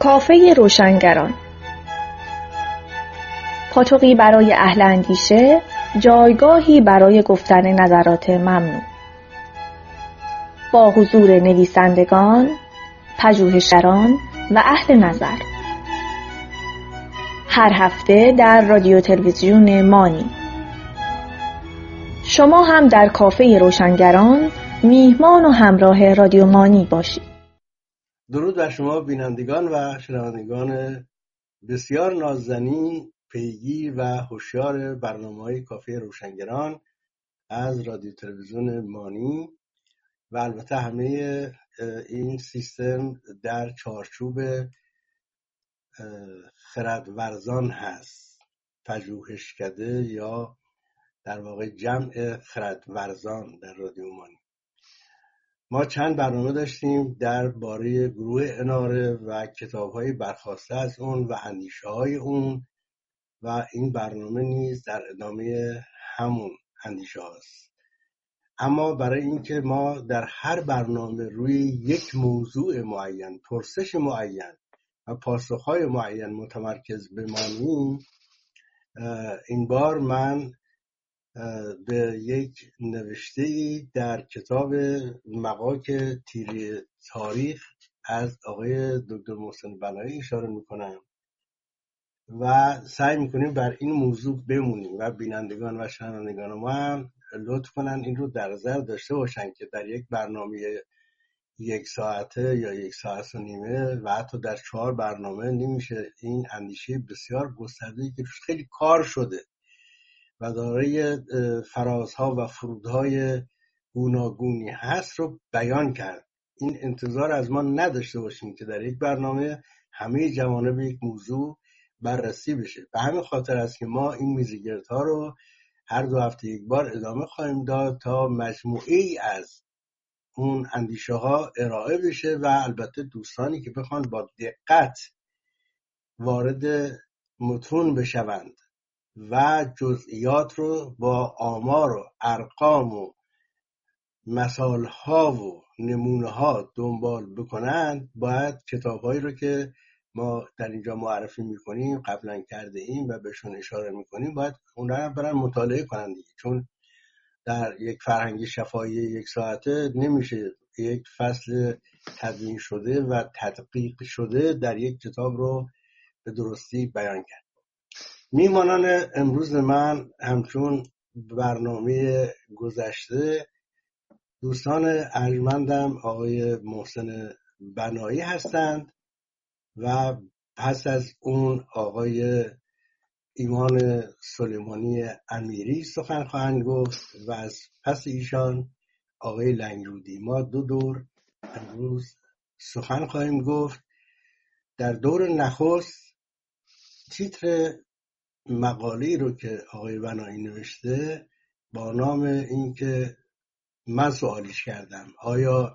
کافه روشنگران، پاتوقی برای اهل اندیشه، جایگاهی برای گفتن نظرات ممنوع. با حضور نویسندگان، پژوهشگران و اهل نظر. هر هفته در رادیو تلویزیون مانی. شما هم در کافه روشنگران میهمان و همراه رادیو مانی باشید. درود بر شما بینندگان و شنوندگان بسیار نازنین، پیگیر و هوشیار برنامه‌های کافه روشنگران از رادیو تلویزیون مانی و البته همه این سیستم در چارچوب خردورزان هست، پژوهشکده یا در واقع جمع خردورزان در رادیو مانی. ما چند برنامه داشتیم درباره گروه اناره و کتاب‌های برخواسته از اون و اندیشه‌های اون و این برنامه نیز در ادامه همون اندیشه هاست. اما برای اینکه ما در هر برنامه روی یک موضوع معین، پرسش معین و پاسخ‌های معین متمرکز بمانیم، این بار من به یک نوشته‌ای در کتاب مغاک تیری تاریخ از آقای دکتر محسن بنایی اشاره میکنم و سعی میکنیم بر این موضوع بمونیم و بینندگان و شنوندگان ما هم لطف کنن این رو در نظر داشته باشن که در یک برنامه 1 ساعته یا 1 ساعت و نیمه و حتی در 4 برنامه نمیشه این اندیشه بسیار گسترده‌ای که خیلی کار شده و دارای فرازها و فرودهای گوناگونی هست رو بیان کرد. این انتظار از ما نداشته باشیم که در یک برنامه همه جوانب یک موضوع بررسی بشه. به همین خاطر است که ما این میزگردها رو هر 2 هفته یک بار ادامه خواهیم داد تا مجموعه‌ای از اون اندیشه ها ارائه بشه و البته دوستانی که بخوان با دقت وارد متون بشوند و جزئیات رو با آمار و ارقام و مثالها و نمونه ها دنبال بکنند، باید کتاب‌هایی رو که ما در اینجا معرفی میکنیم قبلا کرده ایم و بهشون اشاره میکنیم باید اون رو برن مطالعه کنند دیگه. چون در یک فرهنگ شفاهی 1 ساعته نمیشه یک فصل تدوین شده و تدقیق شده در یک کتاب رو به درستی بیان کرد. میهمانان امروز من همچون برنامه گذشته دوستان ارجمندم آقای محسن بنایی هستند و پس از اون آقای ایمان سلیمانی امیری سخن خواهند گفت و از پس ایشان آقای لنگرودی. ما 2 دور امروز سخن خواهیم گفت. در دور نخست تیتر مقاله‌ای رو که آقای بنایی نوشته با نام این که من سوالیش کردم، آیا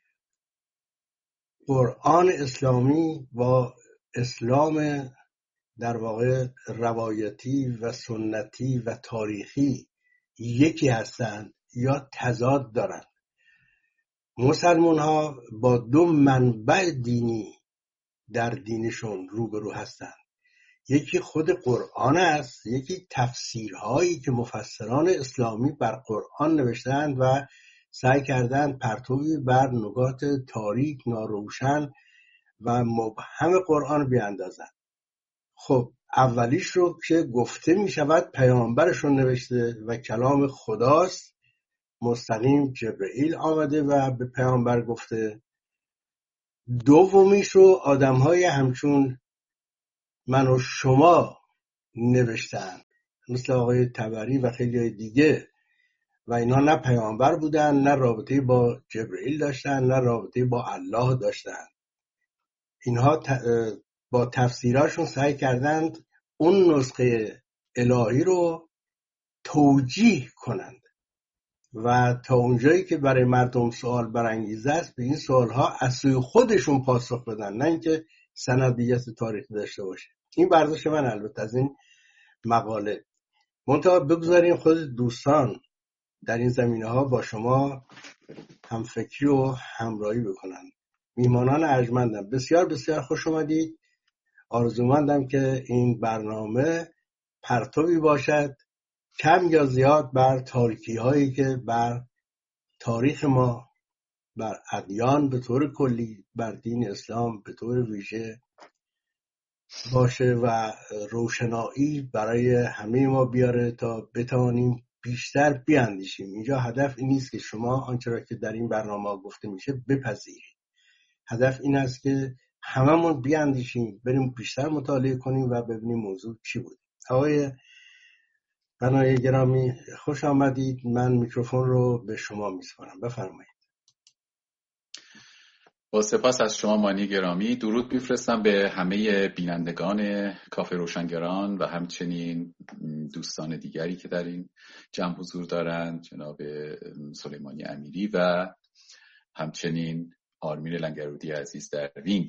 قرآن اسلامی با اسلام در واقع روایتی و سنتی و تاریخی یکی هستند یا تضاد دارند؟ مسلمان ها با 2 منبع دینی در دینشون روبرو هستند. یکی خود قرآن است، یکی تفسیرهایی که مفسران اسلامی بر قرآن نوشتند و سعی کردند پرتوی بر نکات تاریک، ناروشن و مبهم قرآن بیاندازند. خب اولیش رو که گفته می شود پیامبرشون نوشته و کلام خداست، مستقیم جبرئیل آمده و به پیامبر گفته. دومیش رو آدم‌های همچون من و شما نوشتن، مثل آقای طبری و خیلی دیگه، و اینا نه پیامبر بودن، نه رابطه با جبرئیل داشتن، نه رابطه با الله داشتن. اینها با تفسیراشون سعی کردند اون نسخه الهی رو توجیه کنند و تا اونجایی که برای مردم سوال برانگیزه است به این سوالها از سوی خودشون پاسخ بدن، نه اینکه سندیت تاریخی داشته باشه. این برداشت من البته از این مقاله. منتها بگذاریم خود دوستان در این زمینه ها با شما همفکری و همراهی بکنن. میهمانان ارجمندم، بسیار بسیار خوش اومدید. آرزومندم که این برنامه پرتوی باشد کم یا زیاد بر تاریکی هایی که بر تاریخ ما، بر ادیان به طور کلی، بر دین اسلام به طور ویژه باشه و روشنایی برای همه ما بیاره تا بتوانیم بیشتر بیاندیشیم. اینجا هدف این نیست که شما آنچه را که در این برنامه گفته میشه بپذیرید. هدف این است که هممون بیاندیشیم، بریم بیشتر مطالعه کنیم و ببینیم موضوع چی بود. آقای بنای گرامی خوش آمدید. من میکروفون رو به شما میسپارم، بفرمایید. با سپاس از شما مانی گرامی. درود میفرستم به همه بینندگان کافه روشنگران و همچنین دوستان دیگری که در این جمع حضور دارند، جناب سلیمانی امیری و همچنین آرمین لنگرودی عزیز در وین.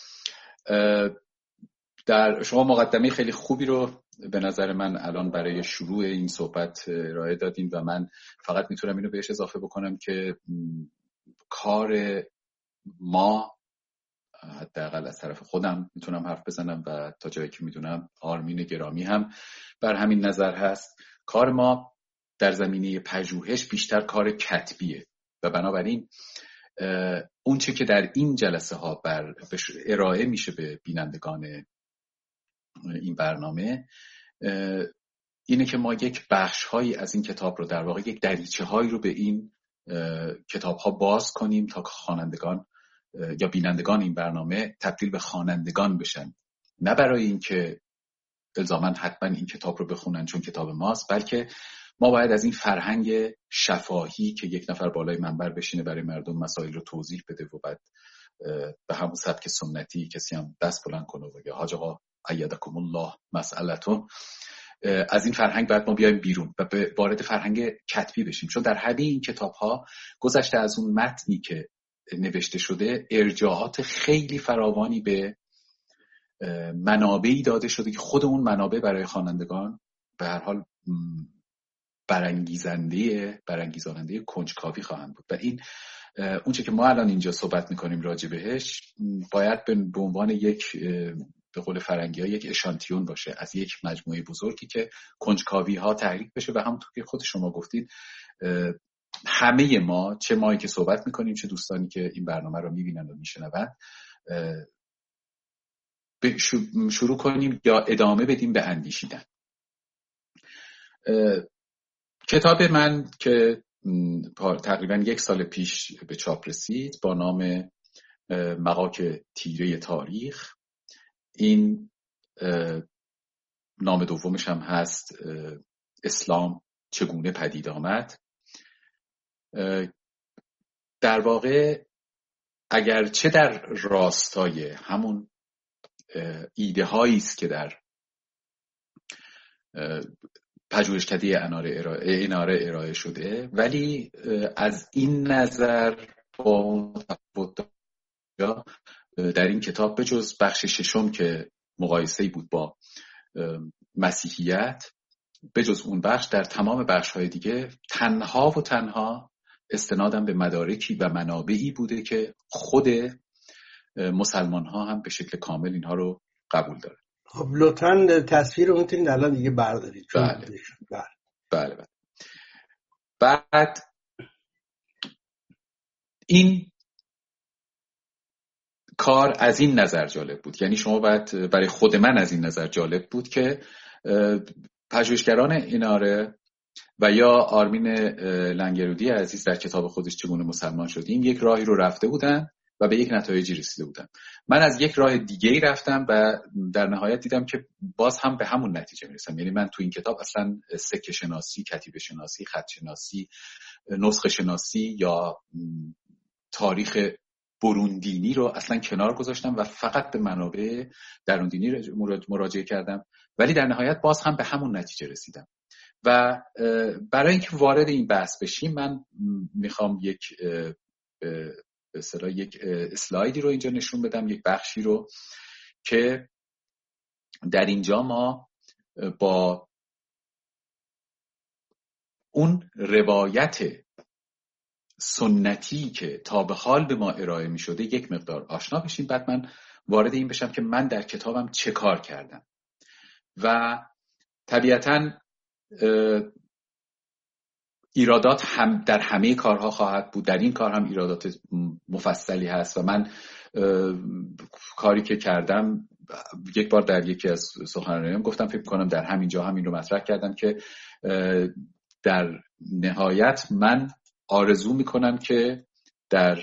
در شما مقدمه خیلی خوبی رو به نظر من الان برای شروع این صحبت ارائه دادین و من فقط میتونم اینو بهش اضافه بکنم که کار ما، حداقل از طرف خودم میتونم حرف بزنم و تا جایی که میدونم آرمین گرامی هم بر همین نظر هست، کار ما در زمینه پژوهش بیشتر کار کتبیه و بنابراین اون چه که در این جلسه ها ارائه میشه به بینندگان این برنامه اینه که ما یک بخش هایی از این کتاب رو، در واقع یک دریچه هایی رو به این کتاب ها باز کنیم تا خوانندگان یا بینندگان این برنامه تبدیل به خوانندگان بشن، نه برای اینکه الزاماً حتما این کتاب رو بخونن چون کتاب ماست، بلکه ما باید از این فرهنگ شفاهی که یک نفر بالای منبر بشینه برای مردم مسائل رو توضیح بده و بعد به همون سبک سنتی کسی هم دست بلند کنه و بگه حاج آقا ایدکم الله مسئلتون، از این فرهنگ باید ما بیایم بیرون و وارد فرهنگ کتبی بشیم، چون در همه این کتاب ها گذشته از اون متنی که نوشته شده ارجاعات خیلی فراوانی به منابعی داده شده که خود اون منابع برای خوانندگان به هر حال برانگیزاننده کنجکاوی خواهند بود و این اونچه که ما الان اینجا صحبت میکنیم راجع بهش باید به عنوان یک، به قول فرنگی ها، یک اشانتیون باشه از یک مجموعه بزرگی که کنجکاوی ها تحریک بشه و همونطور که خود شما گفتید همه ما، چه مایی که صحبت میکنیم چه دوستانی که این برنامه رو میبینن و میشنوند، شروع کنیم یا ادامه بدیم به اندیشیدن. کتاب من که تقریبا 1 سال پیش به چاپ رسید با نام مغاک تیره تاریخ، این نام دومش هم هست اسلام چگونه پدید آمد. در واقع اگرچه در راستای همون ایده هایی است که در پژوهشکده اناره ارائه شده، ولی از این نظر با تفاوت در این کتاب بجز بخش 6 که مقایسه‌ای بود با مسیحیت، بجز اون بخش در تمام بخش‌های دیگه تنها و تنها استنادم به مدارکی و منابعی بوده که خود مسلمان‌ها هم به شکل کامل اینها رو قبول دارن. خب لطفاً تصویر رو میتونید الان دیگه بردارید. بله. بعد این کار از این نظر جالب بود، یعنی شما باید برای خود من از این نظر جالب بود که پژوهشگران اناره و یا آرمین لنگرودی عزیز در کتاب خودش چگونه مسلمان شدیم یک راهی رو رفته بودن و به یک نتایجی رسیده بودن. من از یک راه دیگه‌ای رفتم و در نهایت دیدم که باز هم به همون نتیجه میرسم. یعنی من تو این کتاب اصلا سکه شناسی، کتیبه شناسی، خط شناسی، نسخه شناسی یا تاریخ بروندینی رو اصلا کنار گذاشتم و فقط به منابع دروندینی مراجعه کردم، ولی در نهایت باز هم به همون نتیجه رسیدم. و برای اینکه وارد این بحث بشیم من میخوام یک اسلایدی رو اینجا نشون بدم، یک بخشی رو که در اینجا ما با اون روایت سنتی که تا به حال به ما ارائه می شده یک مقدار آشنا بشیم، بعد من وارد این بشم که من در کتابم چه کار کردم. و طبیعتاً ایرادات هم در همه کارها خواهد بود، در این کار هم ایرادات مفصلی هست و من کاری که کردم یک بار در یکی از سخنرانیام گفتم، فکر کنم در همین جا همین رو مطرح کردم که در نهایت من آرزو میکنم که در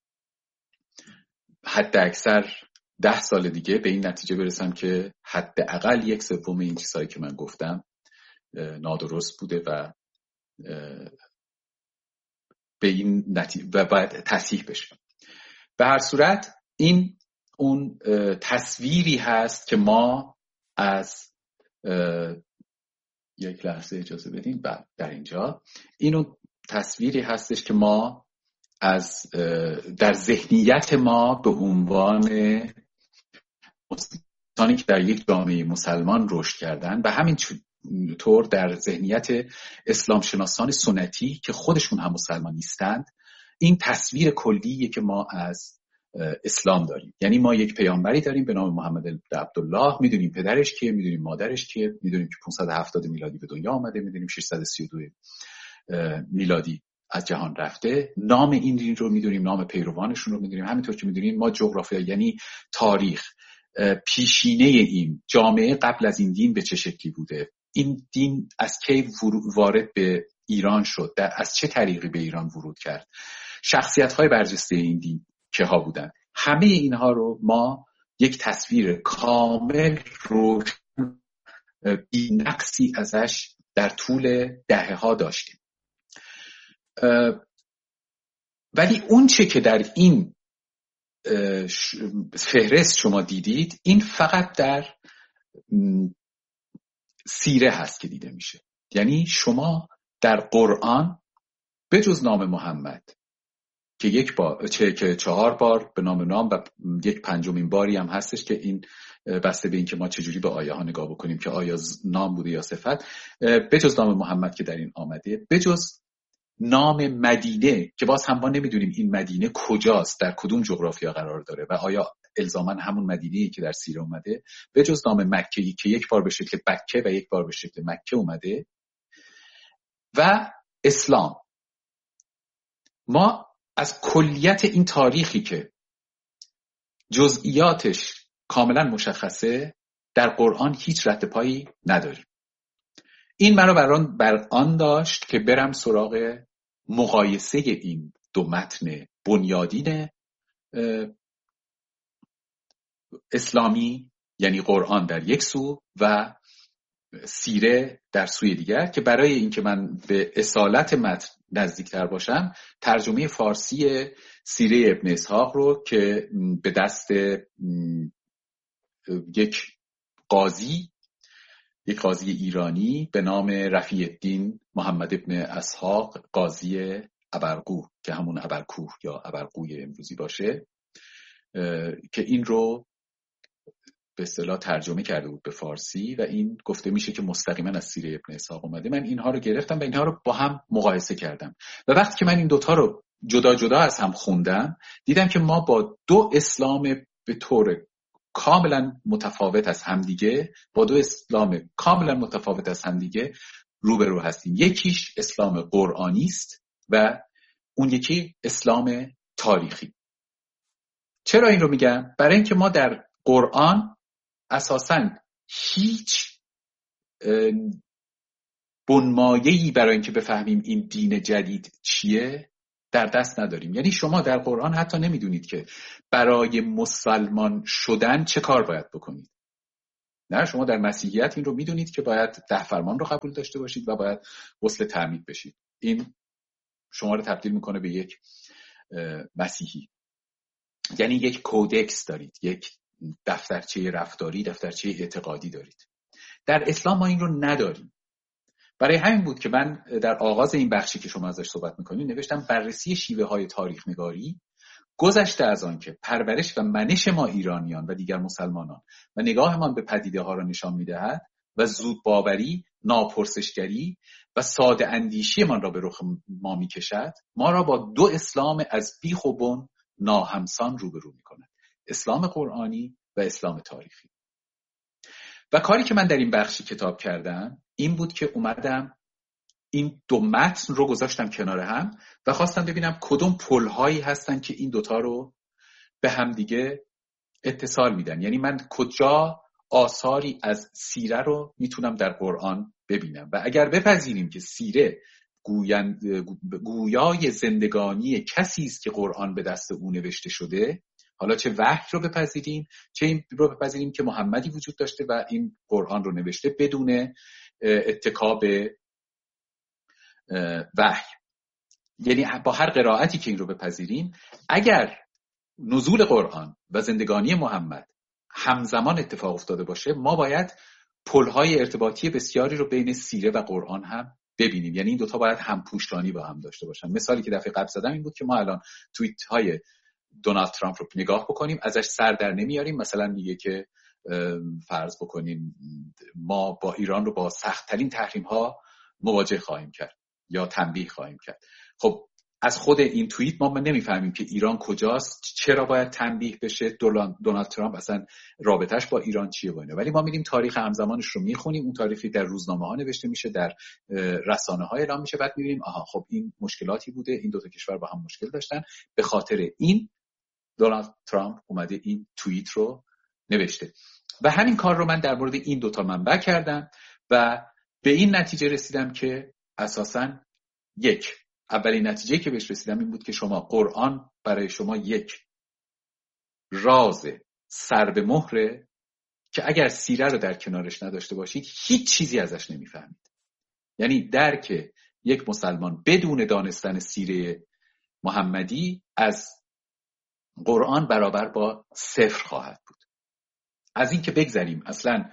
حد اکثر 10 سال دیگه به این نتیجه برسم که حداقل 1/3 این چیزهایی که من گفتم نادرست بوده و به این نتیجه و باید تصحیح بشه. به هر صورت این اون تصویری هست که ما از یک لحظه اجازه بدین در اینجا این اون تصویری هستش که ما از در ذهنیت ما به عنوان انسانی که در یک جامعه مسلمان رشد کردن و همین طور در ذهنیت اسلام شناسان سنتی که خودشون هم مسلمان نیستند، این تصویر کلیه که ما از اسلام داریم. یعنی ما یک پیامبری داریم به نام محمد عبدالله، میدونیم پدرش کیه، میدونیم مادرش کیه، میدونیم که 570 میلادی به دنیا آمده، میدونیم 632 میلادی از جهان رفته، نام این دین رو میدونیم، نام پیروانشون رو میدونیم. همینطور که میدونیم ما جغرافیا، یعنی تاریخ، پیشینه این جامعه قبل از این دین به چه شکلی بوده، این دین از کی وارد به ایران شد، از چه طریقی به ایران ورود کرد، شخصیت‌های برجسته این دین که ها بودن، همه اینها رو ما یک تصویر کامل رو بی نقصی ازش در طول دهه‌ها داشتیم. ولی اون چه که در این فهرست شما دیدید، این فقط در سیره هست که دیده میشه. یعنی شما در قرآن به جز نام محمد که یک بار که 4 بار به نام و یک 5مین باری هم هستش که این بسته به این که ما چجوری به آیه ها نگاه بکنیم که آیا نام بوده یا صفت، به جز نام محمد که در این آمده، به جز نام مدینه که باز هم ما نمیدونیم این مدینه کجاست، در کدوم جغرافیا قرار داره و آیا الزاماً همون مدینه‌ای که در سیره اومده، به جز نام مکه که یک بار به شکل بکه و یک بار به شکل مکه اومده، و اسلام. ما از کلیت این تاریخی که جزئیاتش کاملا مشخصه در قرآن هیچ رد پایی نداریم. این منو بر آن داشت که برم سراغ مقایسه این دو متن بنیادین اسلامی، یعنی قرآن در یک سو و سیره در سوی دیگر، که برای اینکه من به اصالت متن نزدیکتر باشم ترجمه فارسی سیره ابن اسحاق رو که به دست یک قاضی ایرانی به نام رفیع الدین محمد ابن اسحاق قاضی ابرقو که همون ابرکوه یا ابرقوی امروزی باشه، که این رو به اصطلاح ترجمه کرده بود به فارسی و این گفته میشه که مستقیما از سیره ابن اسحاق اومده. من اینها رو گرفتم و اینها رو با هم مقایسه کردم و وقتی که من این دوتا رو جدا جدا از هم خوندم دیدم که ما با دو اسلام به طور کاملا متفاوت از همدیگه روبرو هستیم. یکیش اسلام قرآنی است و اون یکی اسلام تاریخی. چرا این رو میگم؟ برای اینکه ما در قرآن اساساً هیچ بنمایه‌ای برای اینکه بفهمیم این دین جدید چیه در دست نداریم. یعنی شما در قرآن حتی نمیدونید که برای مسلمان شدن چه کار باید بکنید. نه، شما در مسیحیت این رو میدونید که باید 10 فرمان رو قبول داشته باشید و باید غسل تعمید بشید. این شما رو تبدیل میکنه به یک مسیحی. یعنی یک کودکس دارید، یک دفترچه رفتاری، دفترچه اعتقادی دارید. در اسلام ما این رو نداریم. برای همین بود که من در آغاز این بخشی که شما ازش صحبت میکنید نوشتم بررسی شیوه های تاریخ نگاری گذشته از آن که پرورش و منش ما ایرانیان و دیگر مسلمانان و نگاهمان به پدیده ها را نشان میدهد و زود باوری ناپرسشگری و ساده اندیشی من را به رخ ما می کشد، ما را با دو اسلام از بیخ و بن ناهمسان روبرو می کند: اسلام قرآنی و اسلام تاریخی. و کاری که من در این بخشی کتاب کردم این بود که اومدم این دو متن رو گذاشتم کنار هم و خواستم ببینم کدوم پل‌هایی هستن که این دوتا رو به هم دیگه اتصال میدن. یعنی من کجا آثاری از سیره رو میتونم در قرآن ببینم و اگر بپذیریم که سیره گویای زندگانی کسی است که قرآن به دست او نوشته شده، حالا چه وحی رو بپذیریم چه این رو بپذیریم که محمدی وجود داشته و این قرآن رو نوشته بدون اتکا به وحی، یعنی با هر قرائتی که این رو بپذیریم، اگر نزول قرآن و زندگانی محمد همزمان اتفاق افتاده باشه، ما باید پل‌های ارتباطی بسیاری رو بین سیره و قرآن هم ببینیم. یعنی این دوتا باید همپوشانی با هم داشته باشن. مثالی که دفعه قبل زدم این بود که ما الان توییت‌های دونالد ترامپ رو نگاه بکنیم، ازش سر در نمیاریم. مثلا میگه که فرض بکنیم ما با ایران رو با سخت‌ترین تحریم‌ها مواجه خواهیم کرد یا تنبیه خواهیم کرد. خب از خود این توییت ما نمیفهمیم که ایران کجاست، چرا باید تنبیه بشه، دونالد ترامپ اصلا رابطش با ایران چیه با اینا. ولی ما میریم تاریخ همزمانش رو میخونیم، اون تاریخی در روزنامه ها نوشته میشه، در رسانه ها اعلام میشه، بعد میبینیم آها خب این مشکلاتی بوده، این دو تا کشور با هم مشکل داشتن، به خاطر این دونالد ترامپ اومده این توییت رو نوشته. و همین کار رو من در مورد این دوتا منبع کردم و به این نتیجه رسیدم که اساساً اولین نتیجه که بهش رسیدم این بود که شما قرآن برای شما یک راز سر به مهره که اگر سیره رو در کنارش نداشته باشید هیچ چیزی ازش نمیفهمید. یعنی درک یک مسلمان بدون دانستن سیره محمدی از قرآن برابر با صفر خواهد بود. از این که بگذریم اصلا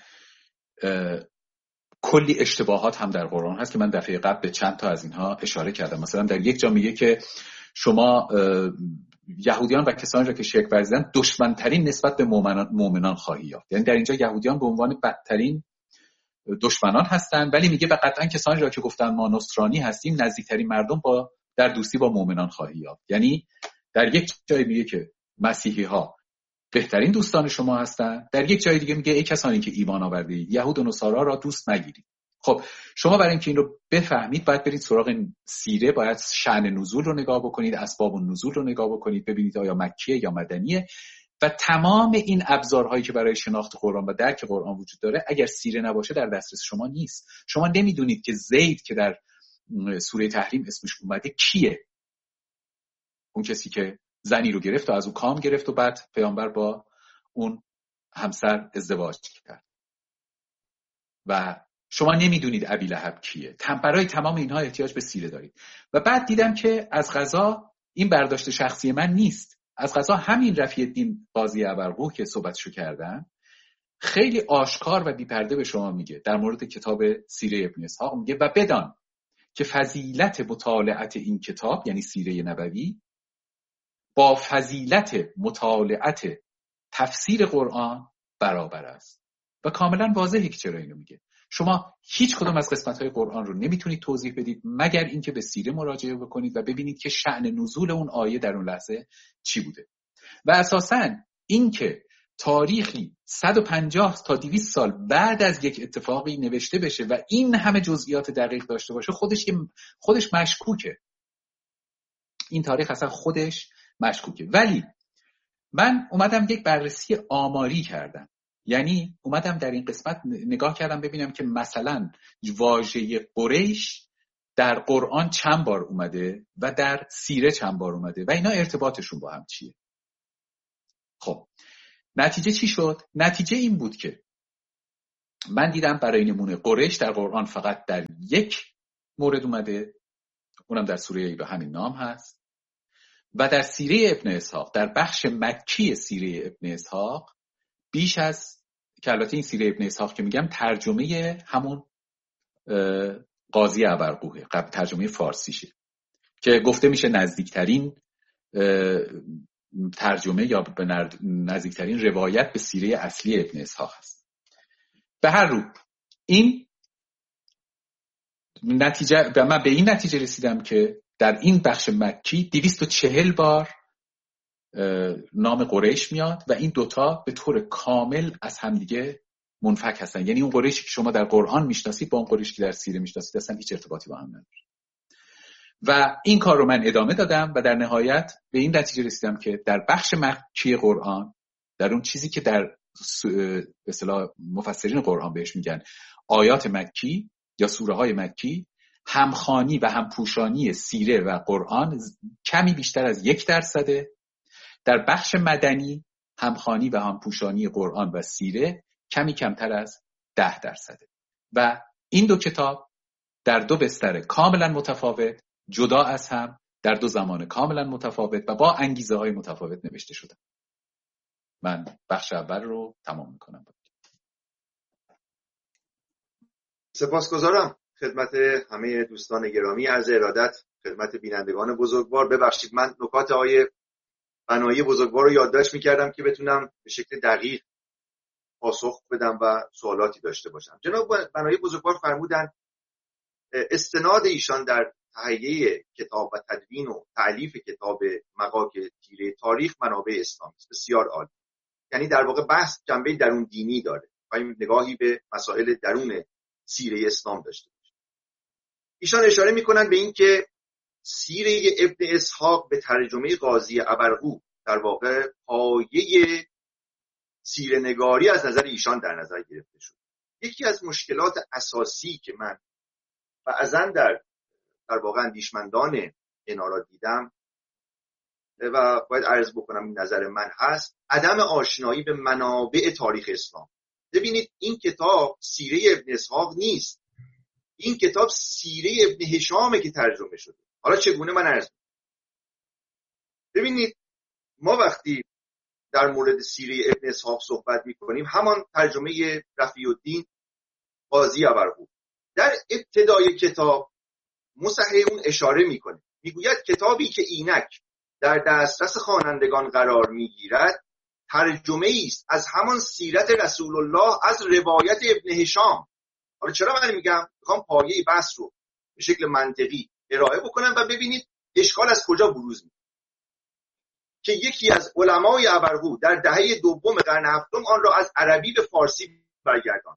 کلی اشتباهات هم در قرآن هست که من دفعه قبل به چند تا از اینها اشاره کردم. مثلا در یک جا میگه که شما یهودیان و کسانی را که شرک ورزیدند دشمنترین نسبت به مؤمنان خواهی یافت. یعنی در اینجا یهودیان به عنوان بدترین دشمنان هستند، ولی میگه و قطعا کسانی را که گفتن ما نصرانی هستیم نزدیکترین مردم در دوستی با مؤمنان خواهی یافت. یعنی در یک جای میگه که مسیحی ها بهترین دوستان شما هستن، در یک جای دیگه میگه ای کسانی که ایمان آوردید یهود و نصارا را دوست نگیرید. خب شما برای اینکه این رو بفهمید باید برید سراغ سیره، باید شأن نزول رو نگاه بکنید، اسباب النزول رو نگاه بکنید، ببینید آیا مکیه یا مدنیه. و تمام این ابزارهایی که برای شناخت قرآن و درک قرآن وجود داره اگر سیره نباشه در دسترس شما نیست. شما نمیدونید که زید که در سوره تحریم اسمش اومده کیه، اون کسی که زنی رو گرفت و از او کام گرفت و بعد پیامبر با اون همسر ازدواج کرد. و شما نمیدونید ابی لهب کیه. برای تمام اینها احتیاج به سیره دارید. و بعد دیدم که از قضا این برداشت شخصی من نیست، از قضا همین رفیع الدین قاضی ابرقوح که صحبتشو کردن خیلی آشکار و بی‌پرده به شما میگه در مورد کتاب سیره ابن اسحاق، میگه و بدان که فضیلت مطالعت این کتاب یعنی سیره نبوی با فضیلت مطالعت تفسیر قرآن برابر است. و کاملا واضحه که چرا اینو میگه. شما هیچ کدوم از قسمت‌های قرآن رو نمیتونید توضیح بدید مگر اینکه به سیره مراجعه بکنید و ببینید که شأن نزول اون آیه در اون لحظه چی بوده. و اساساً اینکه تاریخی 150 تا 200 سال بعد از یک اتفاقی نوشته بشه و این همه جزئیات دقیق داشته باشه خودش مشکوکه. این تاریخ اصلا خودش مشکوکه. ولی من اومدم یک بررسی آماری کردم، یعنی اومدم در این قسمت نگاه کردم ببینم که مثلا واژه قریش در قرآن چند بار اومده و در سیره چند بار اومده و اینا ارتباطشون با هم چیه. خب نتیجه چی شد؟ نتیجه این بود که من دیدم برای نمونه قریش در قرآن فقط در یک مورد اومده، اونم در سوره به همین نام هست، و در سیره ابن اسحاق در بخش مکی سیره ابن اسحاق بیش از که البته این سیره ابن اسحاق که میگم ترجمه همون قاضی ابرقوحه، ترجمه فارسیشه که گفته میشه نزدیکترین ترجمه یا به نزدیکترین روایت به سیره اصلی ابن اسحاق هست. به هر رو این من به این نتیجه رسیدم که در این بخش مکی 240 بار نام قریش میاد و این دوتا به طور کامل از همدیگه منفک هستن. یعنی اون قریشی که شما در قرآن میشناسید با اون قریشی که در سیره میشناسید اصلا هیچ ارتباطی با هم نداره. و این کار رو من ادامه دادم و در نهایت به این نتیجه رسیدم که در بخش مکی قرآن، در اون چیزی که در به اصطلاح مفسرین قرآن بهش میگن آیات مکی یا سوره های مکی، همخوانی و همپوشانی سیره و قرآن کمی بیشتر از 1%. در بخش مدنی همخوانی و همپوشانی قرآن و سیره کمی کمتر از 10%. و این دو کتاب در دو بستر کاملا متفاوت، جدا از هم، در دو زمان کاملا متفاوت و با انگیزه های متفاوت نوشته شدن. من بخش اول رو تمام میکنم. سپاسگزارم خدمت همه دوستان گرامی. عرض ارادت خدمت بینندگان بزرگوار. ببخشید من نکات آقای بنایی بزرگوار رو یادداشت میکردم که بتونم به شکل دقیق پاسخ بدم و سوالاتی داشته باشم. جناب بنایی بزرگوار فرمودن استناد ایشان در تهیه کتاب و تدوین و تألیف کتاب مغاک تیره تاریخ منابع اسلامی است. بسیار عالی. یعنی در واقع بحث جنبه درون دینی داره و این نگاهی به مسائل درون سیره اسلام داشته باشه. ایشان اشاره میکنن به این که سیره ابن اسحاق به ترجمه قاضی ابرقو در واقع پایه سیره نگاری از نظر ایشان در نظر گرفته شد. یکی از مشکلات اساسی که من بعضاً در واقع اندیشمندان اینا را دیدم و باید عرض بکنم این نظر من هست، عدم آشنایی به منابع تاریخ اسلام. ببینید این کتاب سیره ابن اسحاق نیست، این کتاب سیره ابن هشامه که ترجمه شده. حالا چگونه من عرض می‌کنم؟ ببینید ما وقتی در مورد سیره ابن اسحاق صحبت می‌کنیم، همان ترجمه رفیع الدین قاضی ابرقو در ابتدای کتاب مصحح اون اشاره میکنه، میگوید کتابی که اینک در دسترس خوانندگان قرار میگیرد ترجمه است از همان سیرت رسول الله از روایت ابن هشام. حالا چرا من میخوام پایه بحث رو به شکل منطقی ارائه بکنم و ببینید اشکال از کجا بروز میکنه که یکی از علمای ابرقو در دهه دوم قرن هفتم آن را از عربی به فارسی برگرداند.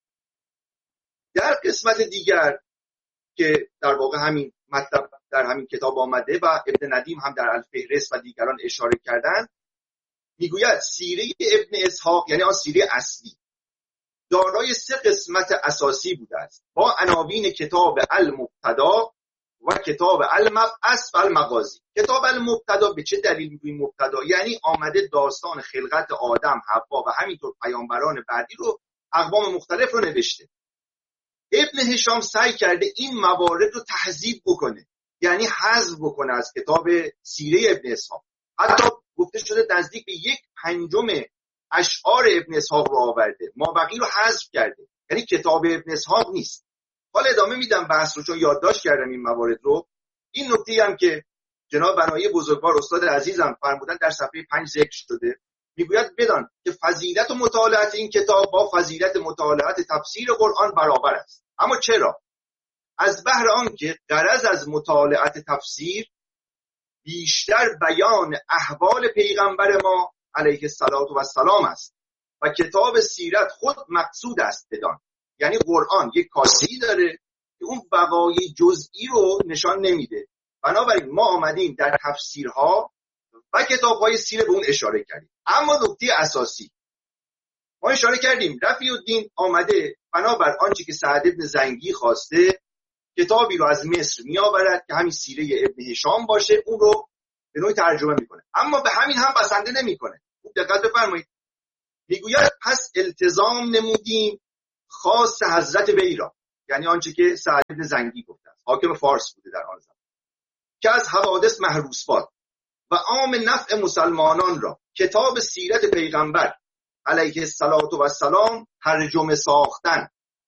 در قسمت دیگر که در واقع همین مطلب در همین کتاب آمده و ابن ندیم هم در الفهرست و دیگران اشاره کردند، میگوید سیره ابن اسحاق یعنی آن سیره اصلی دارای 3 قسمت اساسی بوده است با عناوین کتاب المبتدا و کتاب المبعث و المغازی. کتاب المبتدا به چه دلیل میگوییم مبتدا؟ یعنی آمده داستان خلقت آدم، حوا و همینطور پیامبران بعدی رو، اقوام مختلف رو نوشته. ابن هشام سعی کرده این موارد رو تحذیف بکنه، یعنی حذف بکنه از کتاب سیره ابن اسحاق. حتی گفته شده نزدیک به 1/5 اشعار ابن اسحاق رو آورده، مابقی رو حذف کرده، یعنی کتاب ابن اسحاق نیست. حالا ادامه میدم بحث رو چون یادداشت کردم این موارد رو. این نکته هم که جناب بنایی بزرگوار استاد عزیزم فرمودن در صفحه 5 ذکر شده، میگوید بدان که فضیلت و مطالعات این کتاب با فضیلت مطالعات تفسیر قرآن برابر است. اما چرا؟ از بهر آن که غرض از مطالعات تفسیر بیشتر بیان احوال پیغمبر ما علیه السلام است و کتاب سیرت خود مقصود است بدان. یعنی قرآن یک کاسه‌ای داره که اون وقایع جزئی رو نشان نمیده، بنابراین ما آمدیم در تفسیرها و کتاب‌های سیره به اون اشاره کردیم. اما نکته اساسی ما اشاره کردیم، رفیع الدین آمده بنابر آنچه که سعد ابن زنگی خواسته کتابی رو از مصر می آورد که همین سیره ابن هشام باشه، اون رو به نوعی ترجمه میکنه، اما به همین هم بسنده نمیکنه. خوب دقت بفرمایید، میگوید پس التزام نمودیم خاص حضرت وی را، یعنی آنچه که سعد ابن زنگی گفته است، حاکم فارس بوده در آن زمان، که از حوادث محروس باد و عام نفع مسلمانان را کتاب سیرت پیغمبر علیه السلام ترجمه ساختن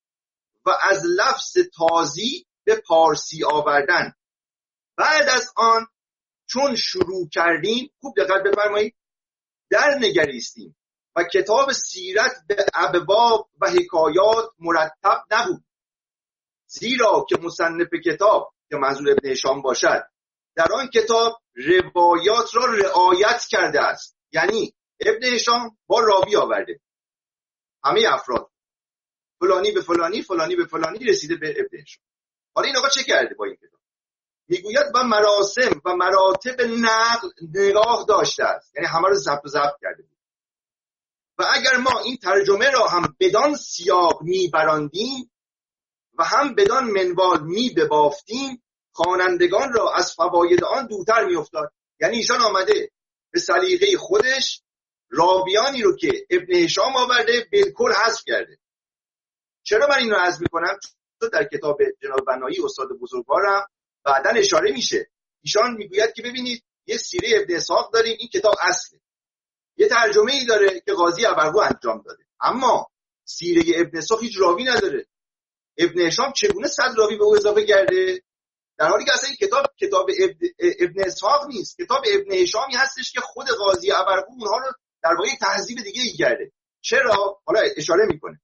و از لفظ تازی به پارسی آوردن. بعد از آن چون شروع کردیم، خوب دقت بفرمایید، در نگریستیم و کتاب سیرت به ابواب و حکایات مرتب نبود. زیرا که مصنف کتاب که منظور ابن هشام باشد در آن کتاب روایات را رعایت کرده است. یعنی ابن هشام با راوی آورده، همه افراد فلانی به فلانی، فلانی به فلانی رسیده به ابن هشام. حالا این آقا چه کرده با این کتاب؟ میگوید و مراسم و مراتب نقل نگاه داشته است، یعنی همه رو ضبط کرده بود. و اگر ما این ترجمه را هم بدان سیاق میبراندیم و هم بدان منوال میبافتیم، خوانندگان را از فواید آن دورتر میافتاد. یعنی ایشان آمده به سلیقه خودش راویانی رو که ابن هشام آورده بالکل حذف کرده. چرا من این رو حذف میکنم؟ چون در کتاب جناب بنایی استاد بزرگوارم بعداً اشاره میشه، ایشان میگوید که ببینید یه سیره ابن اسحاق داریم، این کتاب اصله، یه ترجمه ای داره که قاضی ابرقو انجام داده، اما سیره ابن اسحاق هیچ راوی نداره. ابن هشام چگونه 100 راوی به او اضافه کرده؟ در حالی که اصلا این کتاب ابن اسحاق نیست، کتاب ابن هشامی هستش که خود قاضی ابرقو اونها رو در واقع تهذیب دیگه ای کرده. چرا؟ حالا اشاره میکنه.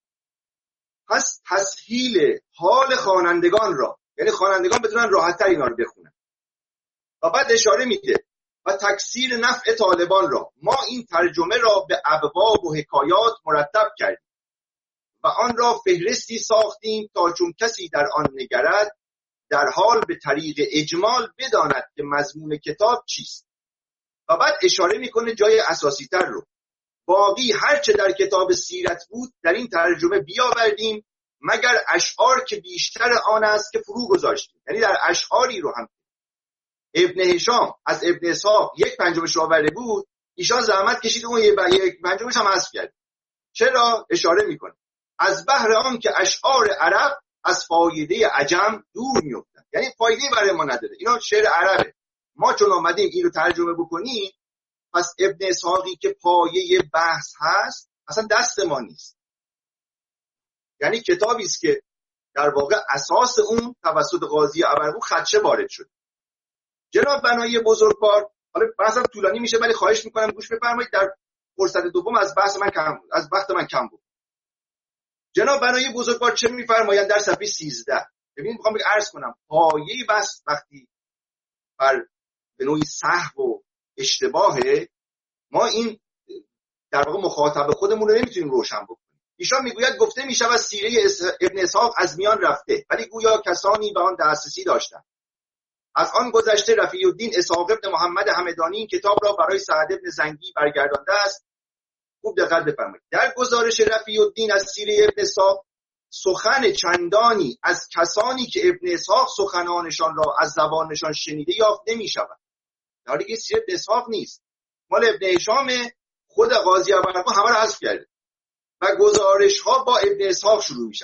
پس تسهیل حال خوانندگان را، یعنی خوانندگان بتونن راحت‌تر اینا رو بخونن. و بعد اشاره میده و تکثیر نفع طالبان را، ما این ترجمه را به ابواب و حکایات مرتب کردیم و آن را فهرستی ساختیم تا چون کسی در آن نگرد در حال به طریق اجمال بداند که مضمون کتاب چیست. و بعد اشاره میکنه جای اساسی تر رو، باقی هرچه در کتاب سیرت بود در این ترجمه بیاوردیم مگر اشعار که بیشتر آن است که فرو گذاشتیم. یعنی در اشعاری رو هم ابن هشام از ابن اسحاق 1/5 آورده بود، ایشان زحمت کشید اون 1/5 هم حذف کرد. چرا؟ اشاره میکنه از بهر آن که اشعار عرب از فایده عجم دور میافتند، یعنی فایده برای ما نداره، اینا شعر عربه، ما چون آمدیم این رو ترجمه بکنیم پس ابن اسحاقی که پایه بحث هست اصلا دست ما نیست. یعنی کتابی است که در واقع اساس اون توسط قاضی ابرقو خدشه وارد شد. جناب بنایی بزرگوار، حالا بحثم طولانی میشه ولی خواهش میکنم گوش بفرمایید، در فرصت دوم از وقت من کم بود. جناب بنایی بزرگوار چه میفرمایند در صفحه 13؟ ببینید میخوام عرض کنم پایه بحث وقتی بر به نوعی سهو و اشتباهه، ما این در واقع مخاطب خودمون رو نمیتونیم روشن بکنیم. ایشان میگوید گفته میشود سیره ابن اسحاق از میان رفته ولی گویا کسانی به آن دسترسی داشتند. از آن گذشته رفیع الدین اسحاق ابن محمد همدانی این کتاب را برای سعد ابن زنگی برگردانده است. خوب دقت بفرمایید. در گزارش رفیع الدین از سیره ابن اسحاق سخن چندانی از کسانی که ابن اسحاق سخنانشان را از زبانشان شنیده یافت نمیشود. در حالی که سیره ابن اسحاق نیست، مال ابن هشام، خود قاضی ابرقو همه را حذف کرده و گزارش ها با ابن اسحاق شروع میشه.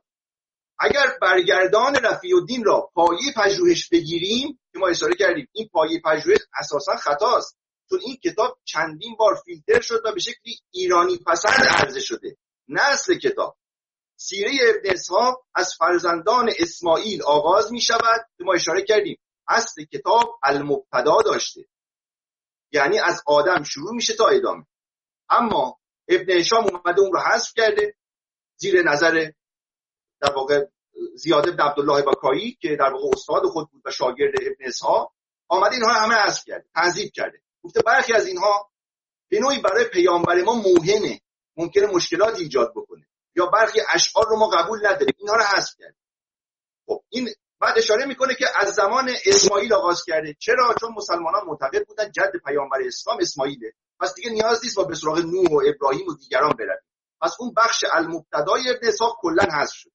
اگر برگردان رفیع الدین را پایه پژوهش بگیریم که ما اشاره کردیم این پایه پژوهش اساسا خطاست، چون این کتاب چندین بار فیلتر شد و به شکلی ایرانی پسند عرضه شده. نه اصل کتاب. سیره ابن اسحاق از فرزندان اسماعیل آغاز می شود که ما اشاره کردیم اصل کتاب المبتدا داشته، یعنی از آدم شروع میشه تا ادامه. اما ابن هشام اومده اون رو حذف کرده زیر نظر در واقع زیاد بن عبدالله بکایی که در واقع استاد خود بود و شاگرد ابن اسحاق، آمده اینها همه حذف کرده، تنظیف کرده. گفته برخی از اینها به نوعی برای پیامبر ما موهنه، ممکنه مشکلات ایجاد بکنه، یا برخی اشعار رو ما قبول نداریم، اینها رو حذف کرده. خب این بعد اشاره میکنه که از زمان اسماعیل آغاز کرده. چرا؟ چون مسلمانان معتقد بودن جد پیامبر اسلام اسماعیله، پس دیگه نیاز نیست ما به سراغ نوح و ابراهیم و دیگران برویم. پس اون بخش المبتدای ابن اسحاق کلا حذف شد.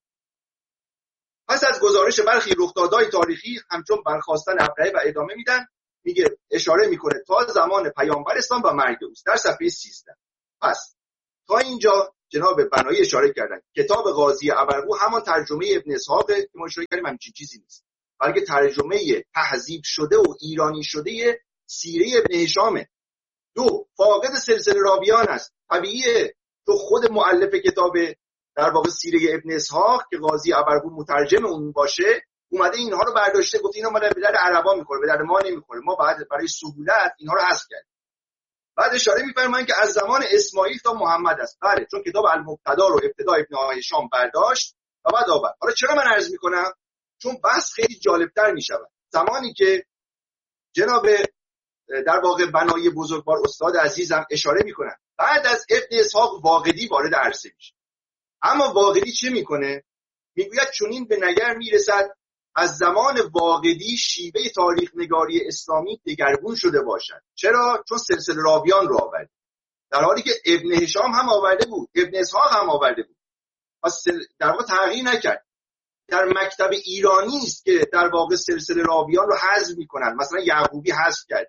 پس از گزارش برخی رخدادهای تاریخی همچون برخاستن ابرهه و ادامه میدن، میگه اشاره میکنه تا زمان پیامبر اسلام و مرگ اوست در صفحه 13. پس تا اینجا جناب بنایی اشاره کردن کتاب قاضی ابرقو همان ترجمه ابن اسحاق که ما اشاره کردیم همچین چیزی نیست، بلکه ترجمه تهذیب شده و ایرانی شده سیره ابن هشامه. دو، فاقد سلسله راویان است. طبیعیه تو خود مؤلف کتاب در واقع سیره ابن اسحاق که قاضی ابرقو مترجم اون باشه اومده اینها رو برداشته گفت اینا مال به در عربا میخوره، به در ما نمیخوره، ما بعد برای سهولت اینها رو حذف کردیم. بعد اشاره می‌فرمایند که از زمان اسماعیل تا محمد است. بله، چون کتاب المبتدا رو ابتدا ابن هشام برداشت و بعد آورد. حالا چرا من عرض میکنم؟ چون بحث خیلی جالبتر میشود زمانی که جناب در واقع بنایی بزرگوار استاد عزیزم اشاره میکنن بعد از ابن اسحاق واقدی وارد عرصه میشه. اما واقدی چه میکنه؟ میگوید چنین به نظر میرسد از زمان واقدی شیوه تاریخ نگاری اسلامی دگرگون شده باشد. چرا؟ چون سلسله راویان رو آورده، در حالی که ابن هشام هم آورده بود، ابن اسحاق هم آورده بود، پس در واقع تغییر نکرد. در مکتب ایرانی است که در واقع سلسله راویان رو حذف میکنن. مثلا یعقوبی حذف کرده،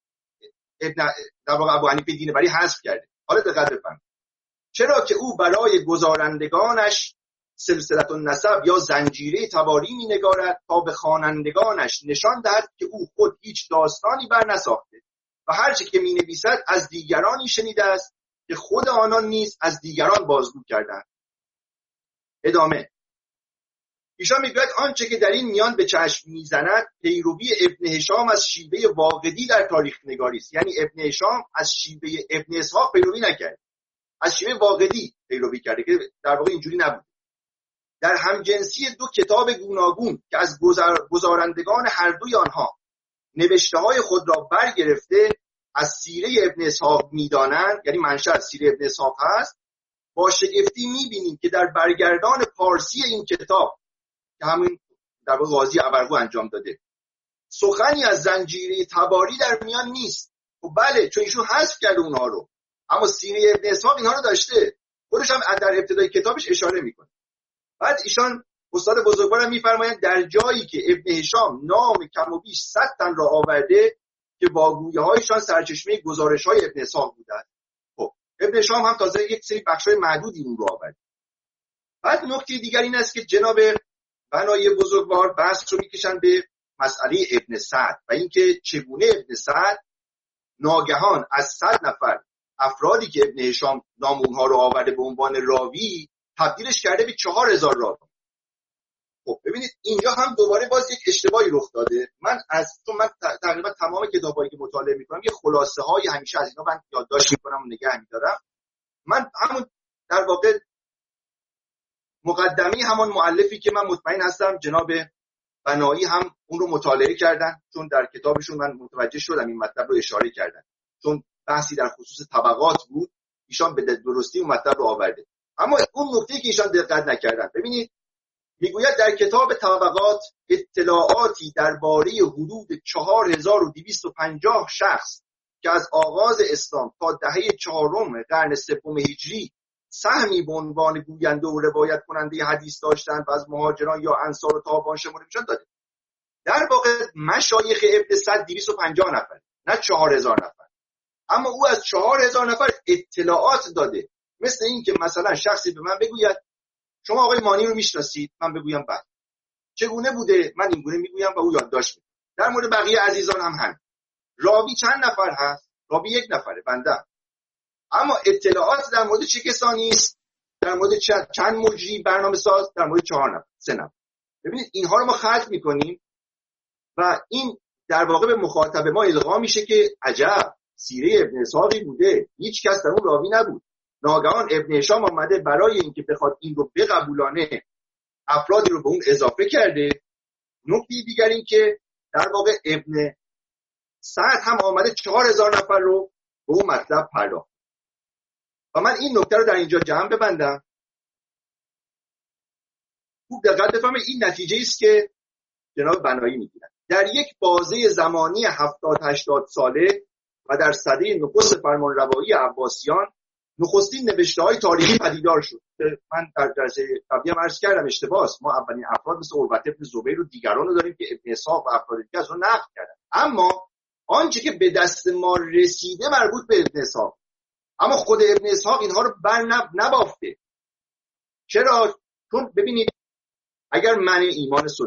در واقع ابو حنیفه دینبری حذف کرده. حالا دقت بفرمایید، چرا که او برای گزارندگانش سلسله النسب یا زنجیره تواری می نگارد تا به خوانندگانش نشان دهد که او خود هیچ داستانی بر نساخته و هرچه که می نویسد از دیگرانی شنیده است که خود آنان نیز از دیگران بازگو کردند. ادامه ایشان میگوید آنچه که در این میان به چشم میزند پیروی ابن هشام از شیوه واقدی در تاریخ نگاری است. یعنی ابن هشام از شیوه ابن اسحاق پیروی نکرد، از شیوه واقدی پیروی کرده که در واقع اینجوری نبود. در همجنسی دو کتاب گوناگون که از گزارندگان هر دوی آنها نوشته های خود را برگرفته از سیره ابن اسحاق میدانند، یعنی منشأ از سیره ابن اسحاق هست، با شگفتی میبینیم که در برگردان پارسی این کتاب که همین در واقع قاضی ابرقو انجام داده سخنی از زنجیره تباری در میان نیست. خب بله، چون ایشون حذف کرده اونها رو، اما سیره ابن اسحاق اینها رو داشته، خودش هم در ابتدای کتابش اشاره میکنه. بعد ایشان استاد بزرگوارم میفرمایند در جایی که ابن هشام نام کم و بیش 100 تن را آورده که واگویه هایشان سرچشمه گزارش های ابن اسحاق بودند. خب ابن هشام هم تازه یک سری بخشای معدودی اون رو آورده. بعد نکته دیگر این است که جناب بنایی بزرگوار بحث رو میکشن به مسئله ابن سعد و اینکه چگونه ابن سعد ناگهان از 100 نفر افرادی که ابن هشام نام اونها رو آورده به عنوان راوی تبدیلش کرده به 4000 راوی. خب ببینید اینجا هم دوباره باز یک اشتباهی رخ داده. من تقریبا تمام کتابایی که مطالعه میکنم یه خلاصه های همیشه از اینا من یادداشت میکنم و نگه میدارم. من همون در واقع مقدمه همان مؤلفی که من مطمئن هستم جناب بنایی هم اون رو مطالعه کردن، چون در کتابشون من متوجه شدم این مطلب رو اشاره کردن، چون بحثی در خصوص طبقات بود، ایشان به درستی اون مطلب رو آورده. اما اون نکته‌ای که ایشان دقت نکردن، ببینید میگوید در کتاب طبقات اطلاعاتی درباره حدود 4250 شخص که از آغاز اسلام تا دهه 4 قرن سوم هجری سهمی به عنوان گوینده و روایت کننده حدیث داشتند و از مهاجران یا انصار و تابعان شمرده میشن داده. در واقع مشایخ ابن سعد 250 نفر، نه 4000 نفر. اما او از 4000 نفر اطلاعات داده. مثل این که مثلا شخصی به من بگوید شما آقای مانی رو میشناسید، من بگویم بله. چگونه بوده؟ من این گونه میگویم و او یادداشت میکنه. در مورد بقیه عزیزان هم همین. راوی چند نفر هست؟ راوی 1 نفره، بنده. اما اطلاعات در مورد چه کسانی است؟ در مورد چند مجری برنامه ساز؟ در مورد 4 نفر، 3 نفر. ببینید اینها رو ما خلط میکنیم و این در واقع به مخاطب ما القا میشه که عجب سیره ابن اسحاقی بوده، هیچ کس در اون راوی نبود. ناگهان ابن هشام آمده برای اینکه بخواد این رو بقبولانه افرادی رو به اون اضافه کرده. نکته دیگر این که در واقع ابن سعد هم آمده 4000 نفر رو به اون مطلب پرداخت. و من این نکته رو در اینجا جمع ببندم. خوب دقت بفرمایید، این نتیجه است که جناب بنایی میگیرن. در یک بازه زمانی 70-80 ساله و در سده نخست فرمانروایی عباسیان نخستین نوشته‌های تاریخی پدیدار شد. من در جلسه قبلی هم عرض کردم اشتباه است. ما اولین افراد مثل عروة بن زبیر و دیگران رو داریم که ابن اسحاق و افراد دیگه از اون نقل کردن. اما آنچه که به دست ما رسیده مربوط به ابن اسحاق، اما خود ابن اسحاق اینها رو نبافته. چرا؟ چون ببینید اگر من ایمان